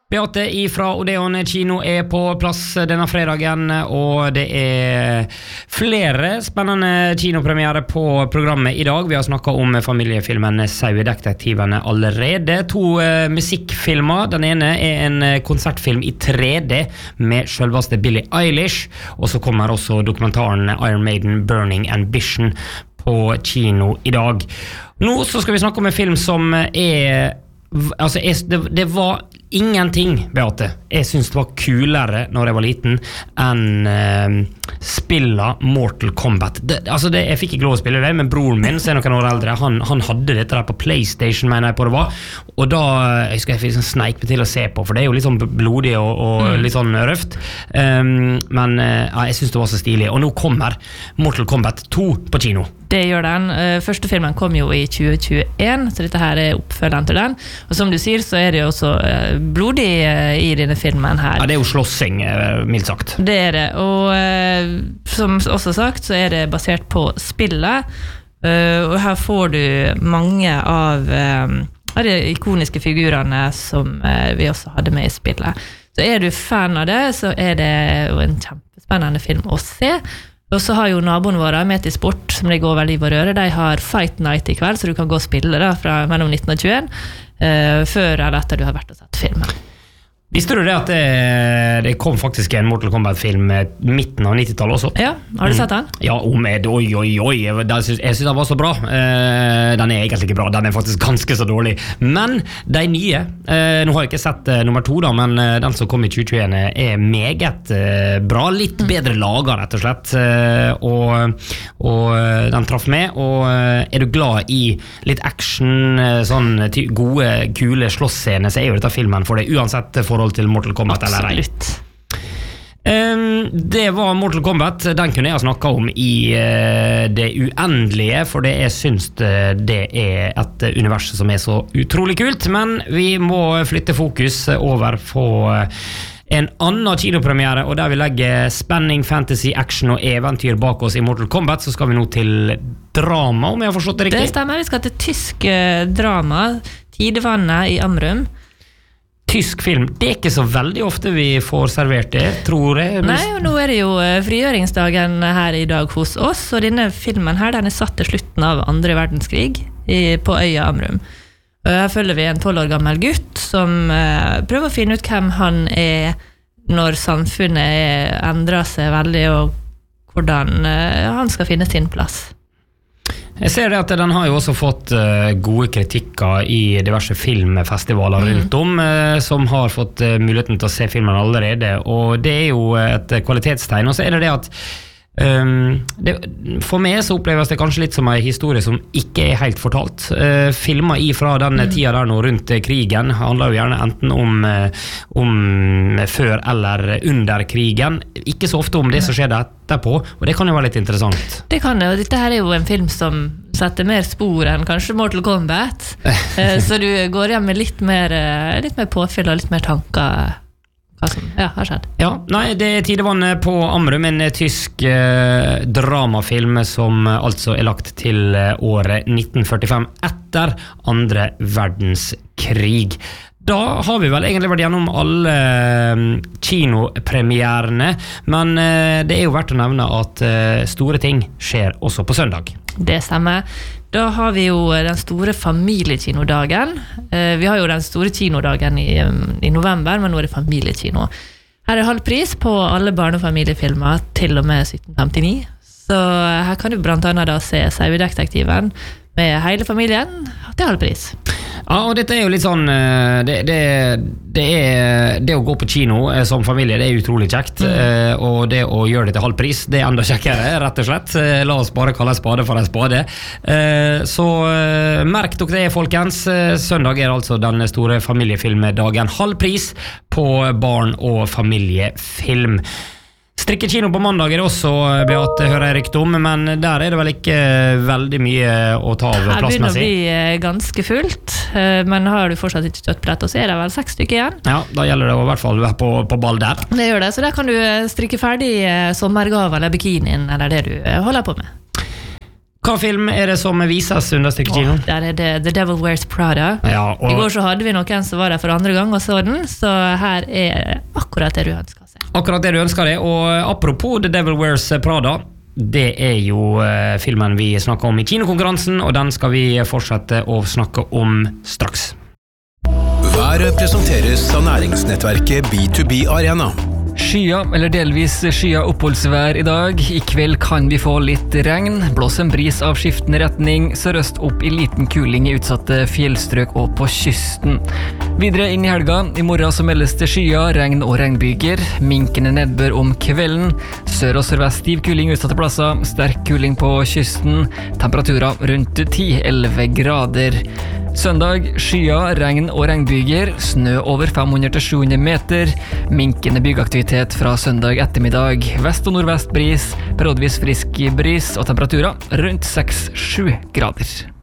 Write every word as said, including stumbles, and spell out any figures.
Beate ifra Odeon kino er på plass denne fredagen, og det er flere spennende kinopremiere på programmet i dag. Vi har snakket om familiefilmen Sauedetektivene allerede. To uh, musikkfilmer. Den ene er en konsertfilm i tre D med selveste Billie Eilish, og så kommer også dokumentaren Iron Maiden Burning Ambition på kino i dag. Nå så skal vi snakke om en film som er altså, det, det var ingenting, Beate. Jeg synes det var kulere når jeg var liten enn uh, spilla Mortal Kombat. Det, altså det, jeg fikk ikke lov å spille det, men broren min, som er noen år eldre, han, han hadde dette der på PlayStation, mener jeg på det var. Og da, jeg husker jeg fikk sånn sneik meg til å se på, for det er jo litt sånn blodig og, og mm. litt sånn røft. Um, men uh, ja, jeg synes det var så stilig. Og nå kommer Mortal Kombat to på kino. Det gjør den. Første filmen kom jo i tjue tjueen, så dette her er oppfølgeren til den. Og som du sier, så er det jo også blodig i denne filmen her. Ja, det er jo slåssing, mildt sagt. Det er det, og som også sagt, så er det basert på spillet. Og her får du mange av, av de ikoniske figurene som vi også hadde med i spillet. Så er du fan av det, så er det jo en kjempespennende film å se. Og så har jo naboen våre med til sport, som det går veldig i vår øre. De har Fight Night i kveld, så du kan gå og spille da, fra mellom nitten og tjue, uh, før eller etter du har vært og sett filmen. Visste du det at det, det kom faktisk en Mortal Kombat-film midten av nittitallet også? Ja, har du sett den? Mm. Ja, om jeg, oi, oi, oi, jeg synes, jeg synes den var så bra. Eh, den er egentlig ikke bra, den er faktisk ganske så dårlig. Men de nye, eh, nå har jeg ikke sett eh, nummer to da, men eh, den som kom i tjue tjueen er meget eh, bra, litt bedre laget rett og slett, eh, og, og den traff med, og eh, er du glad i litt action, eh, sånn ty- gode, kule slåssscener, så er jo dette filmen for det, uansett for til Mortal Kombat. Absolutt. Eller um, det var Mortal Kombat. Den kunne jeg snakke om i uh, det uendelige, for det jeg synes det er et univers som er så utrolig kult, men vi må flytte fokus over på en annen kinopremiere, og der vi legger spenning, fantasy, action og eventyr bak oss i Mortal Kombat, så skal vi nå til drama, om jeg har forstått det riktig. Det stemmer, vi skal til tysk drama, Tidevannet i Amrum. Tysk film, det er ikke så veldig ofte vi får servert det, tror jeg. Nei, og nå er det jo frigjøringsdagen her i dag hos oss, og denne filmen her, den er satt til slutten av andre verdenskrig i, på øya Amrum. Og her følger vi en tolv år gammel gutt som uh, prøver å finne ut hvem han er når samfunnet endrer seg veldig, og hvordan uh, han skal finne sin plass. Jeg ser det at den har jo også fått uh, gode kritikker i diverse filmfestivaler mm. rundt om, uh, som har fått uh, muligheten til å se filmen allerede, og det er jo et kvalitetstegn. Og så er det det at um, det, for meg så oppleves det kanskje litt som en historie som ikke er helt fortalt. Uh, filmer ifra den mm. tida der nå rundt krigen handler jo gjerne enten om, uh, om før eller under krigen, ikke så ofte om det som skjer etterpå, og det kan jo være litt interessant. Det kan det, og dette her er jo en film som setter mer spor enn kanskje Mortal Kombat, så du går hjem med litt mer, litt mer påfyll og litt mer tanker hva som ja, har skjedd. Ja, nei, det er Tidevannet på Amrum, en tysk eh, dramafilm som altså er lagt til året nitten førtifem etter andre verdenskrig. Da har vi vel egentlig vært gjennom alle kinopremierene, men det er jo verdt å nevne at store ting skjer også på søndag. Det stemmer. Da har vi jo den store familiekinodagen. Vi har jo den store kinodagen i, i november, men nå er det familiekino. Her er halv pris på alle barne- og familiefilmer til og med sytten femtini. Så her kan du blant annet da se Sauedetektiven med hele familien til halv pris. Ja, og dette er jo litt sånn det, det, det, er, det å gå på kino som familie, det er utrolig kjekt, mm. og det å gjøre det til halv pris, det er enda kjekkere, rett og slett. La oss bare kalle en spade for en spade. Så merk dere det, folkens. Søndag er altså den store familiefilmdagen, halv pris på barn- og familiefilm. Strikkekino på mandag er det også, Beate, hører jeg rykte om, men der er det vel ikke veldig mye å ta av plassmessig. Det begynner å bli ganske fullt, men har du fortsatt ikke kjøttbrett, og så er det vel seks stykker igjen. Ja, da gjelder det i hvert fall å være på, på ball der. Det gjør det, så der kan du strikke ferdig sommergave eller bikinien, eller det du holder på med. hva film er det som vises under stykket kino? Åh, der er det The Devil Wears Prada. Ja, og... I går så hadde vi noen som var der for andre gang og så den, så her er akkurat det du ønsker seg. Akkurat det du ønsker deg, og apropos The Devil Wears Prada, det er jo uh, filmen vi snakker om i kinokonkurransen, og den skal vi fortsette å snakke om straks. Været presenteres av næringsnettverket B to B Arena. Skya, eller delvis skya oppholdsvær i dag. I kveld kan vi få litt regn. Blås en bris av skiftende retning, sørøst opp i liten kuling i utsatte fjellstrøk og på kysten. Videre inn i helga. I morgen så meldes det skya, regn og regnbyger. Minkende nedbør om kvelden. Sør og sørvest stiv kuling utsatte plasser. Sterk kuling på kysten. Temperaturer rundt ti til elleve grader. Søndag, skya, regn og regnbyger. Snø over fem hundre til sju hundre meter. Minkende byggeaktivitet fra søndag ettermiddag. Vest og nordvest bris, periodvis frisk bris og temperaturer rundt seks til sju grader.